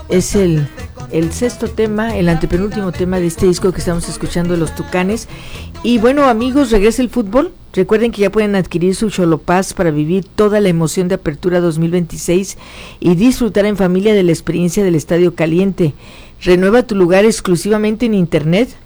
Es el sexto tema, el antepenúltimo tema de este disco que estamos escuchando de Los Tucanes. Y bueno, amigos, regresa el fútbol. Recuerden que ya pueden adquirir su Xolopaz para vivir toda la emoción de Apertura 2026 y disfrutar en familia de la experiencia del Estadio Caliente. Renueva tu lugar exclusivamente en internet